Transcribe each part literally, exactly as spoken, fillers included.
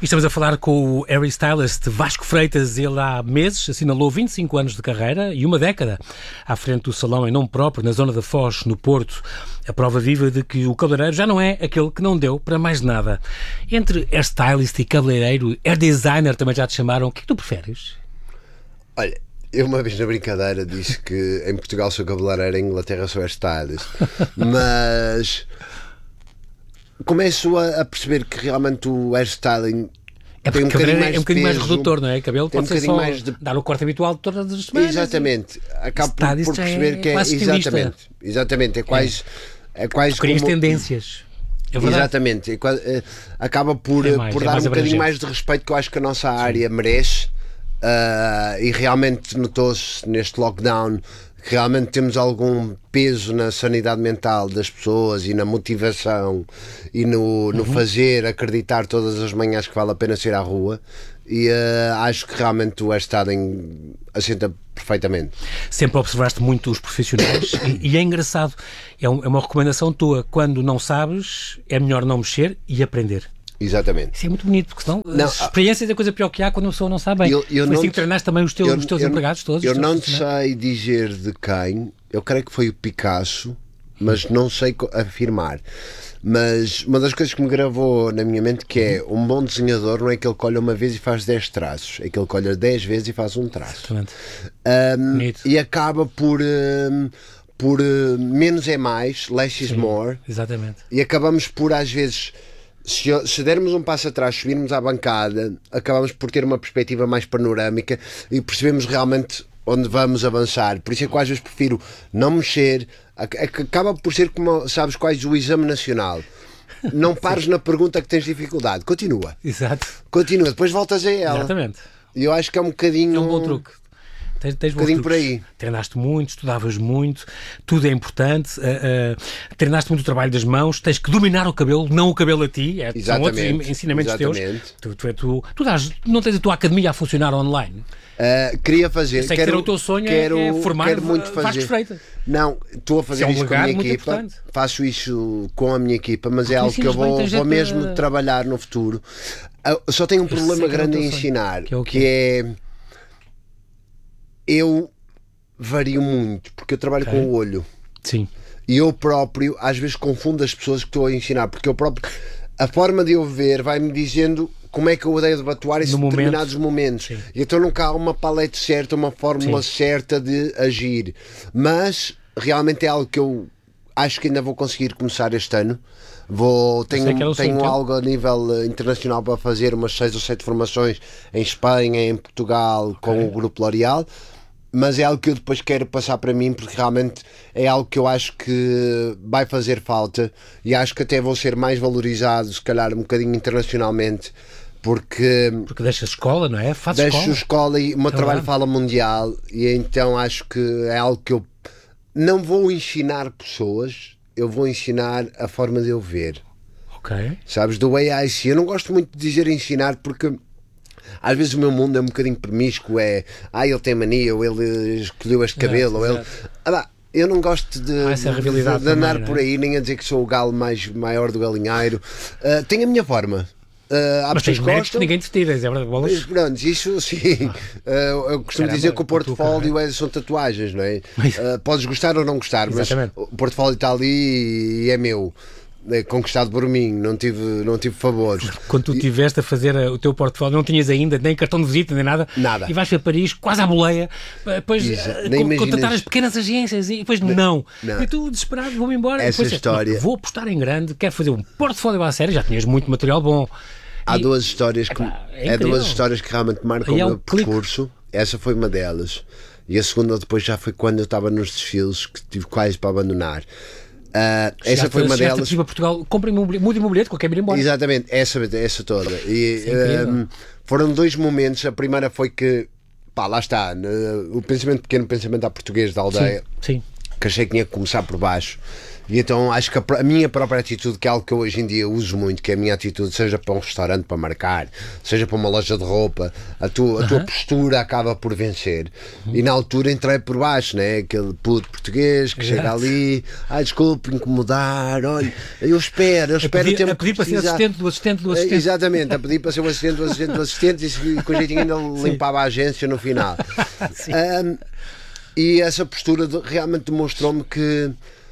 E estamos a falar com o Harry Stylist Vasco Freitas. Ele há meses assinalou vinte e cinco anos de carreira e uma década à frente do salão em nome próprio, na zona da Foz, no Porto. A prova viva de que o cabeleireiro já não é aquele que não deu para mais nada. Entre hairstylist e cabeleireiro, hair designer também já te chamaram. O que é que tu preferes? Olha, eu uma vez na brincadeira disse que em Portugal sou cabeleireiro, em Inglaterra sou hairstylist. Mas começo a, a perceber que realmente o hairstyling é tem um bocadinho mais, é um bocadinho mais peso, redutor, não é? Cabelo tem pode um ser só mais de... dar o corte habitual de todas as semanas. Exatamente. Acabo por, por perceber é que é exatamente, exatamente, é quase é, é quase tu crias como... tendências. É exatamente. É quase, é, acaba por, é mais, por é dar mais um bocadinho abrangente. mais de respeito que eu acho que a nossa área Sim. merece. Uh, e realmente notou-se neste lockdown que realmente temos algum peso na sanidade mental das pessoas e na motivação e no, no uhum. fazer acreditar todas as manhãs que vale a pena sair à rua, e uh, acho que realmente o hairstyling assenta perfeitamente. Sempre observaste muito os profissionais e, e é engraçado, é, um, é uma recomendação tua: quando não sabes é melhor não mexer e aprender. Exatamente. Isso é muito bonito, porque senão não, as experiências é a coisa pior que há quando a pessoa não sabe bem. Eu, eu foi não assim que treinaste também os teus, eu, os teus eu, empregados todos? Eu não sei dizer de quem, eu creio que foi o Picasso, mas não sei afirmar. Mas uma das coisas que me gravou na minha mente que é, um bom desenhador não é aquele que olha uma vez e faz dez traços, é aquele que olha dez vezes e faz um traço. Um, e acaba por... Um, por uh, menos é mais, less is Sim, more. Exatamente. E acabamos por, às vezes... Se, se dermos um passo atrás, subirmos à bancada, acabamos por ter uma perspectiva mais panorâmica e percebemos realmente onde vamos avançar. Por isso é que eu às vezes prefiro não mexer. Acaba por ser como, sabes, quase o exame nacional. Não pares na pergunta que tens dificuldade. Continua. Exato. Continua, depois voltas a ela. Exatamente. E eu acho que é um bocadinho... É um bom truque. Tens, tens um bocadinho por aí. Treinaste muito, estudavas muito, tudo é importante. Uh, uh, treinaste muito o trabalho das mãos, tens que dominar o cabelo, não o cabelo a ti. É, são outros ensinamentos Exatamente. teus. Tu, tu, tu, tu dás, não tens a tua academia a funcionar online? Uh, queria fazer. Eu sei quero, que o teu sonho quero, é formar quero muito fazer. Vasco Freitas. Não, estou a fazer é um isso com a minha equipa. Importante. Faço isso com a minha equipa, mas Porque é algo que eu vou, vou mesmo para... trabalhar no futuro. Eu só tenho um eu problema grande em ensinar, que é, que é eu vario muito, porque eu trabalho okay. com o olho. Sim. E eu próprio às vezes confundo as pessoas que estou a ensinar, porque eu próprio, a forma de eu ver vai-me dizendo como é que eu devo atuar em no determinados momento. momentos. Sim. E então nunca há uma palete certa, uma fórmula Sim. certa de agir. Mas realmente é algo que eu acho que ainda vou conseguir começar este ano. Vou, tenho tenho algo a nível internacional para fazer, umas seis ou sete formações em Espanha, em Portugal, okay. com o Grupo L'Oréal. Mas é algo que eu depois quero passar para mim, porque realmente é algo que eu acho que vai fazer falta e acho que até vou ser mais valorizado, se calhar um bocadinho internacionalmente, porque... Porque deixas escola, não é? Fazes deixo escola. escola e o meu é trabalho verdade. Fala mundial, e então acho que é algo que eu não vou ensinar pessoas, eu vou ensinar a forma de eu ver. Ok. Sabes, do way I see. Eu não gosto muito de dizer ensinar, porque... às vezes o meu mundo é um bocadinho promíscuo, é ah, ele tem mania, ou ele escolheu este cabelo, ou ele... Ah, bah, eu não gosto de, ah, de, de, de andar também, por aí, nem a dizer que sou o galo mais maior do galinheiro. Uh, tenho a minha forma. Uh, há Mas tens méritos que ninguém te tira, é verdade? Mas, pronto, isso sim. Uh, eu costumo Caramba, dizer que o portfólio é, são tatuagens, não é? Uh, podes gostar ou não gostar, Exatamente. Mas o portfólio está ali e é meu. É conquistado por mim, não tive, não tive favores. Quando tu estiveste a fazer o teu portfólio, não tinhas ainda nem cartão de visita, nem nada, nada. E vais para Paris quase à boleia, depois uh, contratar as pequenas agências e depois não. não. E tu desesperado, vou-me embora. Essa depois, história. Vou apostar em grande, quero fazer um portfólio à série, já tinhas muito material bom. Há e, duas histórias que, é, é duas histórias que realmente marcam é o meu clique. percurso. Essa foi uma delas. E a segunda depois já foi quando eu estava nos desfiles, que tive quase para abandonar. Uh, essa foi uma delas. Para Portugal, compra imobiliário, muda imobiliário, qualquer ir embora. Exatamente, essa, essa toda. E, um, foram dois momentos. A primeira foi que, pá, lá está, no, o pensamento pequeno, o pensamento à português da aldeia, sim, sim. que achei que tinha que começar por baixo. E então acho que a, a minha própria atitude, que é algo que eu hoje em dia uso muito, que é a minha atitude, seja para um restaurante para marcar, seja para uma loja de roupa, a tua, a tua uh-huh. postura acaba por vencer. Uh-huh. E na altura entrei por baixo, né? Aquele puto português que Exato. chega ali, ai, desculpe incomodar, olha, eu espero, eu espero a pedir, o tempo a pedir para ser assistente do assistente do assistente. Exatamente, a pedir para ser o assistente do assistente do assistente e com jeitinho ainda limpava a agência no final. um, e essa postura de, realmente demonstrou-me que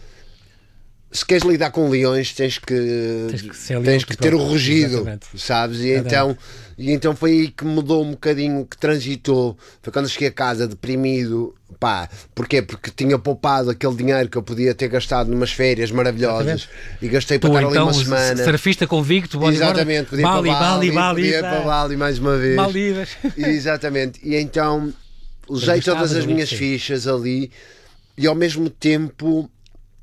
se queres lidar com leões tens que, tens que, tens que ter o rugido, Exatamente. sabes? E então, e então foi aí que mudou um bocadinho, que transitou. Foi quando cheguei a casa deprimido. Pá, porquê? Porque tinha poupado aquele dinheiro que eu podia ter gastado numas férias maravilhosas. Exatamente. E gastei para tu, estar então, ali uma semana. Surfista convicto, exatamente, podia Bali, para Bali, Bali, podia para Bali mais uma vez. Maldivas. Exatamente. E então usei todas as minhas fichas ali e ao mesmo tempo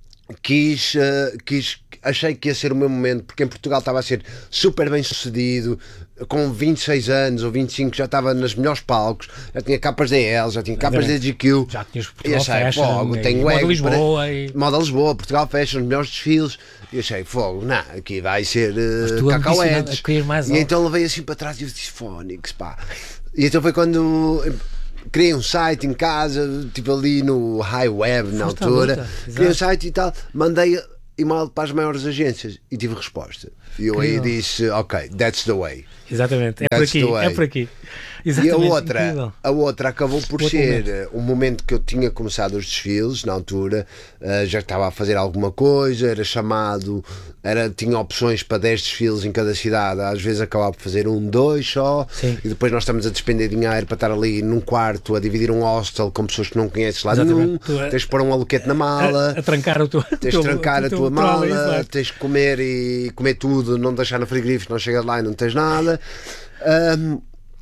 quis, uh, quis, achei que ia ser o meu momento, porque em Portugal estava a ser super bem sucedido, com vinte e seis anos ou vinte e cinco já estava nos melhores palcos, já tinha capas da E L, já tinha capas da G Q, já tinhas e achei, fogo, tenho Moda Lisboa para... e... Moda Lisboa, Portugal Fashion, os melhores desfiles, e achei, fogo, não, aqui vai ser uh, cacauetes, e então levei assim para trás e eu disse, Fónix, pá, e então foi quando criei um site em casa, tipo ali no High Web na Foste altura, criei um site e tal, mandei e-mail para as maiores agências e tive resposta. E eu aí disse, ok, that's the way. Exatamente, é that's por aqui, é por aqui. Exatamente, e a outra, a outra acabou por Outro ser momento. um momento que eu tinha começado os desfiles na altura, uh, já estava a fazer alguma coisa, era chamado, era, tinha opções para dez desfiles em cada cidade, às vezes acabava por fazer um, dois só, Sim. e depois nós estamos a despender dinheiro para estar ali num quarto a dividir um hostel com pessoas que não conheces lá nenhum, é, tens de pôr um aluquete na mala, a, a trancar o teu, tens de trancar a tua mala, tens de comer e comer tudo, não deixar no frigorífico, não chegas lá e não tens nada. Um,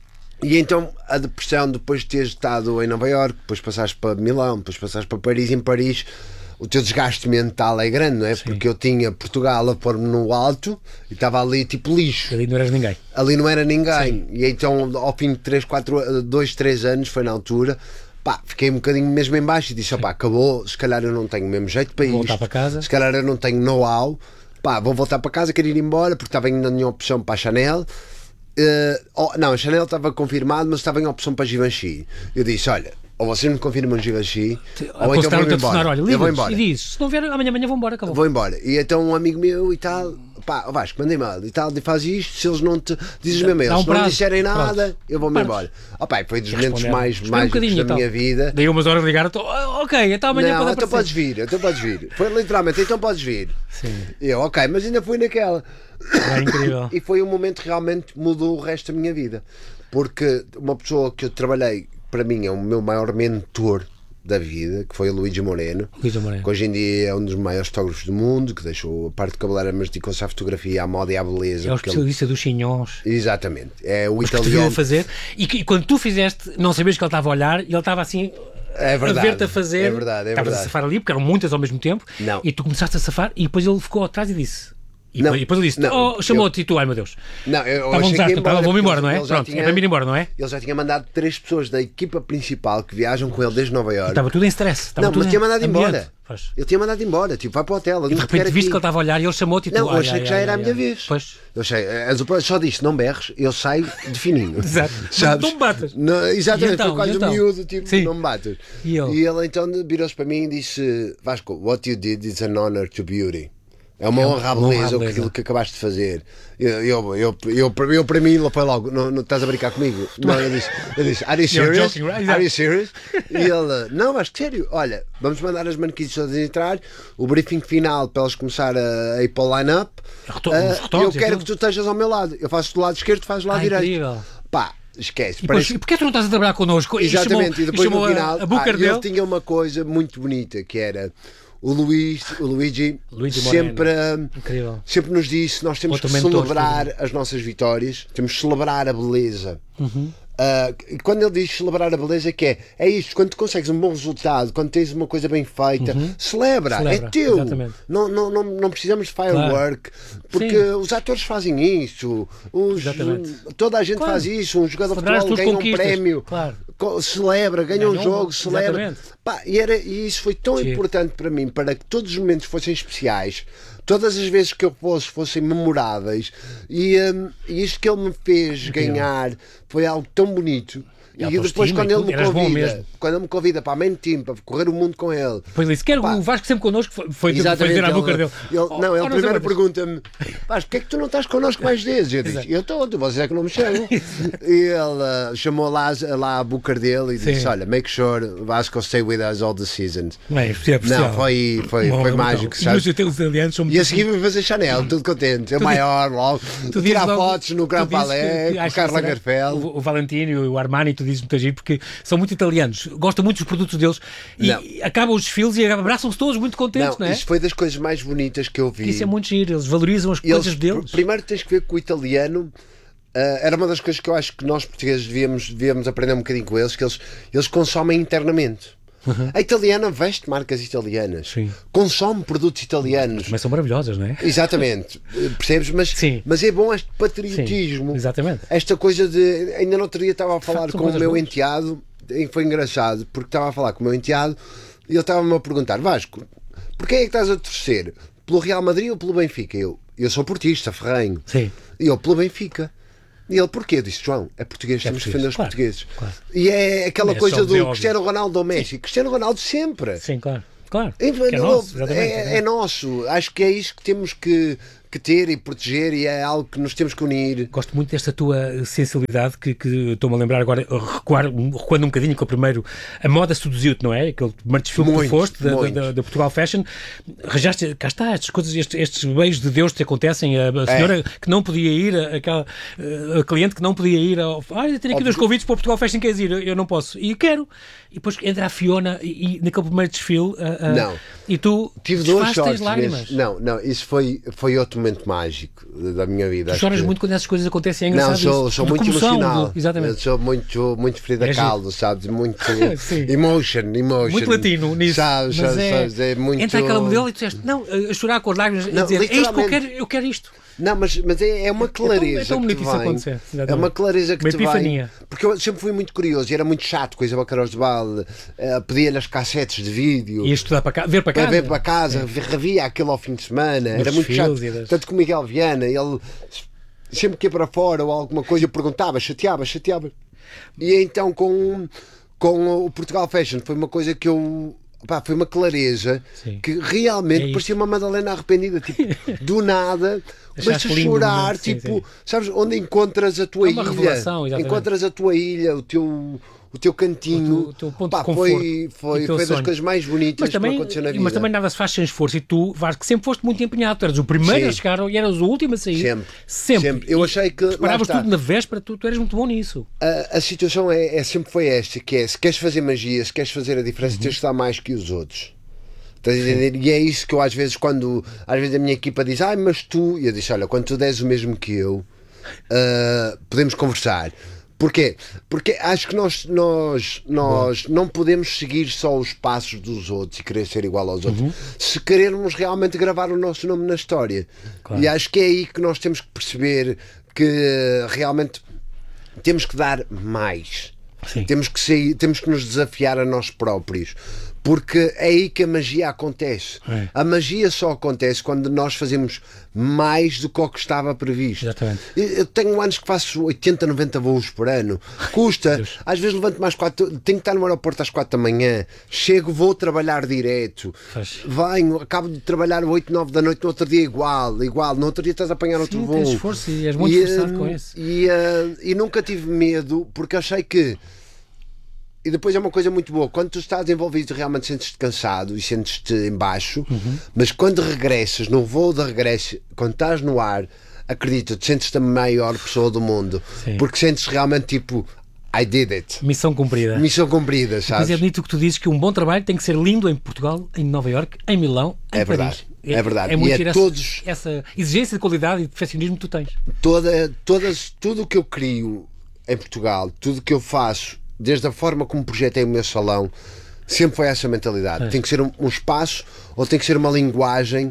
E então a depressão, depois de teres estado em Nova Iorque, depois passaste para Milão, depois passaste para Paris, em Paris o teu desgaste mental é grande, não é? Sim. Porque eu tinha Portugal a pôr-me no alto e estava ali tipo lixo. Ali não eras ninguém. Ali não era ninguém. Sim. E então ao fim de três, quatro, dois, três anos, foi na altura, pá, fiquei um bocadinho mesmo em baixo e disse, opá, acabou, se calhar eu não tenho o mesmo jeito para vou isto. Voltar para casa. Se calhar eu não tenho know-how, pá, vou voltar para casa, quero ir embora, porque estava ainda nenhuma opção para a Chanel. Uh, oh, não, a Chanel estava confirmado, mas estava em opção para Givenchy. Eu disse, olha, ou vocês me confirmam Givenchy, ou então vou embora. Olha, eu vou embora. E diz, se não vier amanhã, amanhã vou embora, acabou. Vou embora. E então um amigo meu e tal, pá, Vasco, mandei mal e tal, faz isto, se eles não te dizes mesmo, um se não disserem nada, Pronto. eu vou-me embora. Oh, pá, foi dos momentos mais mágicos um da minha vida. Daí umas horas ligaram, tô, ok, então amanhã não, então podes vir, então podes vir. Foi literalmente, então podes vir. Sim. Eu, ok, mas ainda fui naquela. É incrível. E foi um momento que realmente mudou o resto da minha vida, porque uma pessoa que eu trabalhei, para mim é o meu maior mentor da vida, que foi o Luigi Moreno, Luigi Moreno. que hoje em dia é um dos maiores fotógrafos do mundo, que deixou a parte de cabeleireira, mas dedicou-se à fotografia, à moda e à beleza. É o especialista ele... dos chinhões. Exatamente, é o Os italiano a fazer. E, que, e quando tu fizeste, não sabias que ele estava a olhar e ele estava assim é verdade, a ver-te a fazer. É verdade, é Estavas verdade. a safar ali, porque eram muitas ao mesmo tempo. Não. E tu começaste a safar e depois ele ficou atrás e disse. E não, depois ele disse, não, oh, chamou-te eu... e tu, ai meu Deus. Não, eu, tá, eu achei que embora, vou-me embora, não é? Pronto, tinha, é para mim ir embora, não é? Ele já tinha mandado três pessoas da equipa principal que viajam com ele desde Nova Iorque. Estava tudo em stress. Não, mas tinha mandado ambiente. embora. Pois. Ele tinha mandado embora, tipo, vai para o hotel. E de repente viste que ele estava a olhar e ele chamou-te e tu... Não, eu ai, achei ai, que já ai, era ai, a minha ai. vez. Pois. Eu achei, só disse, não berres, eu saio de fininho. Exato. Sabes? Não me batas. Não, exatamente, então, foi quase então? um miúdo, tipo, Sim. não me batas. E ele? E ele então virou-se para mim e disse, Vasco, what you did is an honor to beauty. É uma honra à beleza aquilo que acabaste de fazer. Eu, eu, eu, eu, eu, eu para mim, foi logo, não, não estás a brincar comigo? Não, eu disse, eu disse, are you serious? Joking, right? Are you serious? E ele, não, mas sério, olha, vamos mandar as manequins todas entrar, o briefing final para elas começar a, a ir para o line-up. Uh, eu quero que tu estejas ao meu lado. Eu faço do lado esquerdo, tu fazes do lado Ai, direito. Incrível. Pá, esquece. E, parece... e porquê tu não estás a trabalhar connosco? Exatamente, e, chamou, e depois e no final, a, a ah, ele tinha uma coisa muito bonita que era. O Luís, o Luigi, Luigi sempre, Incrível. sempre nos disse nós temos Outro que celebrar as nossas vitórias, temos que celebrar a beleza. Uhum. Uh, e quando ele diz celebrar a beleza, que é, é isto, quando tu consegues um bom resultado, quando tens uma coisa bem feita, uhum. celebra, celebra, é teu. Não, não, não, não precisamos de firework, claro. Porque Sim. os atores fazem isso, os, toda a gente claro. faz isso, um jogador de futebol ganha um prémio. Claro. celebra, ganha um jogo, celebra. Pá, e, era, e isso foi tão Sim. importante para mim, para que todos os momentos fossem especiais, todas as vezes que eu fosse fossem memoráveis, e, um, e isto que ele me fez ganhar foi algo tão bonito. E, e depois quando ele, me convida, quando ele me convida para a main team, para correr o mundo com ele, pois ele quer o Vasco sempre connosco, foi dizer à boca dele. Ele, oh, não, ele oh, primeiro pergunta-me: Vasco, porquê é que tu não estás connosco mais vezes? Eu disse: eu estou, tu vocês é que não me chamam. E ele uh, chamou lá, lá a boca dele e disse: Sim. olha, make sure Vasco stay with us all the seasons. Bem, é não, foi, foi, foi mágico. E os italianos são E a seguir vai fazer Chanel, tudo contente. É o maior, logo. Tirar fotos no Grand Palais, com o Karl Lagerfeld. O Valentino e o Armani, tu dizes muita gente, porque são muito italianos, gostam muito dos produtos deles e não. acabam os desfiles e abraçam-se todos muito contentes, não, não é? Isso foi das coisas mais bonitas que eu vi. Isso é muito giro, eles valorizam as eles, coisas deles. Primeiro tens que ver que o italiano uh, era uma das coisas que eu acho que nós portugueses devíamos, devíamos aprender um bocadinho com eles, que eles, eles consomem internamente. Uhum. A italiana veste marcas italianas, Sim. consome produtos italianos. Mas são maravilhosas, não é? Exatamente, percebes? Mas, mas é bom este patriotismo. Sim. Exatamente. Esta coisa de. Ainda no outro dia estava a falar com o meu boas. enteado, e foi engraçado, porque estava a falar com o meu enteado e ele estava-me a perguntar: Vasco, porquê é que estás a torcer? Pelo Real Madrid ou pelo Benfica? Eu, eu sou portista, ferrenho. Sim. E eu, pelo Benfica. E ele, porquê? Eu disse: João, é português, temos que defender os claro, portugueses. Claro. E é aquela é coisa do Cristiano Ronaldo ou Messi. Sim. Cristiano Ronaldo sempre. Sim, claro. Claro. É, é, nosso, é, é nosso. Acho que é isso que temos que, que ter e proteger, e é algo que nos temos que unir. Gosto muito desta tua sensibilidade que, que estou-me a lembrar agora, recuar, recuando um bocadinho com o primeiro. A moda seduziu-te, não é? Aquele primeiro desfile que tu foste da, da, da Portugal Fashion. Rejaste, cá está, estas coisas, estes, estes beijos de Deus que acontecem. A, a senhora é. que não podia ir, aquela a cliente que não podia ir. Ao, ah, eu tenho aqui dois convites para o Portugal Fashion, queres ir? Eu, eu não posso. E quero. E depois entra a Fiona e, e naquele primeiro desfile. Uh, uh, não. E tu tive duas sortes lágrimas. Não, não, isso foi, foi outro momento mágico da minha vida. Tu choras que... muito quando essas coisas acontecem, é engraçado. Não, sou, sou muito comoção, emocional. Do... Exatamente. Eu sou muito, muito Frida é Kahlo, sabes? Muito emotion, emotion. Muito latino nisso. Sabes, mas sabes, é... sabes, é muito... Entra aquela modelo e tu disseste, não, a chorar com as lágrimas, não, a dizer, é isto que eu quero, eu quero isto. Não, mas, mas é, é uma clareza. É tão, é tão bonito isso acontecer. É uma clareza que uma te epifania. Vem. Porque eu sempre fui muito curioso e era muito chato com a Isabel Queiroz de Vale. Uh, pedia-lhe as cassetes de vídeo. E estudar para cá, ver para casa. Ver para casa, é. revia aquilo ao fim de semana. Nos era muito chato. Das... Tanto que o Miguel Viana, ele sempre que ia para fora ou alguma coisa, eu perguntava, chateava, chateava. E então com, com o Portugal Fashion foi uma coisa que eu. Pá, foi uma clareza Sim. que realmente é parecia uma Madalena arrependida, tipo, do nada, começas a chorar, sim, tipo, sim. sabes, onde encontras a tua é uma ilha, encontras a tua ilha, o teu, o teu cantinho, o teu, o teu ponto pá, de conforto, foi, foi, foi das coisas mais bonitas mas também, que aconteceu na vida. Mas também nada se faz sem esforço, e tu, Vasco, que sempre foste muito empenhado, tu eras o primeiro sim. a chegar e eras o último a sair. Sempre. Sempre. sempre. Eu achei que... Preparavas tudo na véspera, tu, tu eras muito bom nisso. A, a situação é, é sempre foi esta, que é, se queres fazer magia, se queres fazer a diferença, uhum. tens que dar mais que os outros. E é isso que eu às vezes, quando às vezes a minha equipa diz, ai, mas tu, e eu disse, olha, quando tu des o mesmo que eu, uh, podemos conversar. Porquê? Porque acho que nós, nós, nós não podemos seguir só os passos dos outros e querer ser igual aos outros, uhum. se querermos realmente gravar o nosso nome na história. Claro. E acho que é aí que nós temos que perceber que realmente temos que dar mais. Sim. Temos que sair, temos que nos desafiar a nós próprios. Porque é aí que a magia acontece. É. A magia só acontece quando nós fazemos mais do que o que estava previsto. Exatamente. Eu tenho anos que faço oitenta, noventa voos por ano. Custa. Às vezes levanto mais quatro. Tenho que estar no aeroporto às quatro da manhã. Chego, vou trabalhar direto. Faz. Venho, acabo de trabalhar oito, nove da noite. No outro dia igual. igual. No outro dia estás a apanhar outro Sim, voo. Tens esforço e és muito e, esforçado com isso. E, uh, e nunca tive medo, porque achei que. E depois é uma coisa muito boa, quando tu estás envolvido realmente sentes-te cansado e sentes-te em baixo, uhum. mas quando regressas, no voo de regresso, quando estás no ar, acredita, tu sentes-te a maior pessoa do mundo. Sim. Porque sentes realmente tipo, I did it. Missão cumprida. Missão cumprida, sabes? Mas é bonito que tu dizes que um bom trabalho tem que ser lindo em Portugal, em Nova Iorque, em Milão, em é Paris. Verdade. É, é verdade. É muito e é essa, todos... essa exigência de qualidade e de perfeccionismo que tu tens. Toda, todas, tudo o que eu crio em Portugal, tudo o que eu faço, desde a forma como projetei o meu salão, sempre foi essa mentalidade. É. Tem que ser um, um espaço ou tem que ser uma linguagem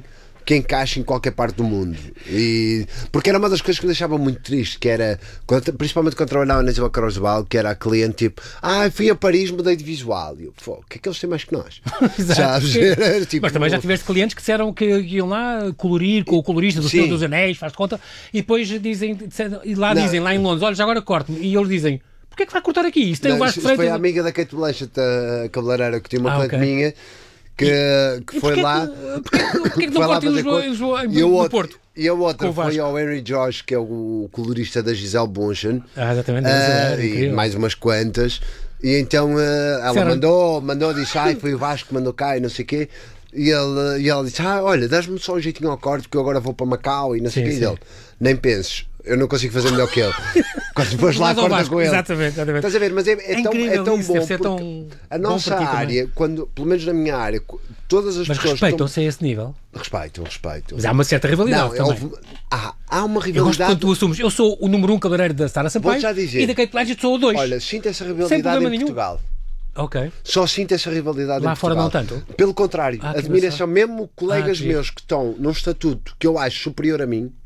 que encaixe em qualquer parte do mundo. E, porque era uma das coisas que me deixava muito triste, que era, quando, principalmente quando trabalhava na Isabel Carosval, que era a cliente tipo, ah, fui a Paris, mudei de visual. E eu, pô, o que é que eles têm mais que nós? Sabes? Tipo, mas também já tiveste clientes que disseram que iam lá colorir com o colorista do Senhor dos Anéis, faz de conta, e depois dizem, e lá não. dizem, lá em Londres, olha, já agora corto-me. E eles dizem, porquê é que vai cortar aqui? Isso tem não, o Vasco Freitas. Foi a amiga da Kate Blanchett, a cabeleireira, que tinha uma ah, cliente okay. minha, que, que foi lá. Porquê que não corta em Lisboa, em Lisboa, em, no Porto? E a outra foi ao Henry Josh, que é o colorista da Gisele Bündchen. Ah, exatamente. Uh, e mais umas quantas. E então uh, ela Será? mandou, mandou, disse, ai, foi o Vasco que mandou cá e não sei o quê. E ele, e ela disse, ah, olha, dás-me só um jeitinho ao corte, porque eu agora vou para Macau e não sei o quê. E ele, nem penses. Eu não consigo fazer melhor que ele. Quando depois lá acorda com ele. Exatamente, exatamente. Estás a ver? Mas é, é, é tão, é tão isso, bom. Porque tão a nossa área, quando, pelo menos na minha área, todas as mas pessoas. Mas respeitam-se estão... a esse nível? Respeito, respeito. Mas há uma certa rivalidade não, também. Houve... Há, há uma rivalidade. Eu gosto quando tu assumes. Eu sou o número um cabeleireiro da Sara Sampaio e da Kate Blanchett sou o dois. Olha, sinto essa rivalidade em nenhum. Portugal. Ok. Só sinto essa rivalidade lá em fora Portugal. não tanto? Pelo contrário, ah, admiração. Mesmo colegas ah, meus que estão num estatuto que eu acho superior a mim,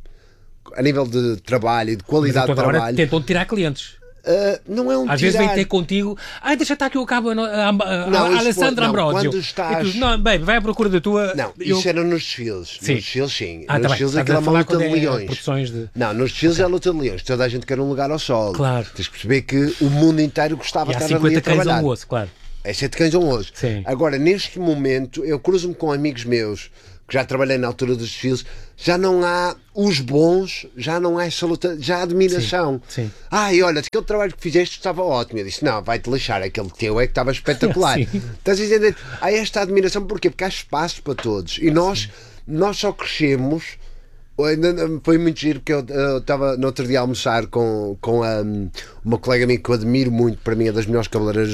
a nível de trabalho e de qualidade de trabalho, tentam tirar clientes. Uh, não é um Às tirar... vezes vem ter contigo, ai, deixa estar que eu acabo a, a, a, não, a Alessandra Ambrosio. Quando estás... tu, não, baby, vai à procura da tua. Não, eu... isso era nos desfiles. Sim. Nos desfiles, sim. Ah, nos tá desfiles é aquela uma luta de leões. É de... Não, nos desfiles okay. é a luta de leões. Toda a gente quer um lugar ao sol. Claro. Tens que perceber que o mundo inteiro gostava de estar ali a trabalhar. cães a um osso, claro. É sete cães a um osso. Sim. Agora, neste momento, eu cruzo-me com amigos meus que já trabalhei na altura dos desfiles, já não há os bons, já não há essa luta, já há admiração. Sim, sim. Ai, olha, aquele trabalho que fizeste estava ótimo. Eu disse, não, vai-te lixar, aquele teu é que estava espetacular. Estás a dizer, há esta admiração, porquê? Porque há espaço para todos. E nós, nós só crescemos. Foi muito giro, porque eu estava no outro dia a almoçar com, com um, uma colega minha que eu admiro muito, para mim é das melhores cabeleireiras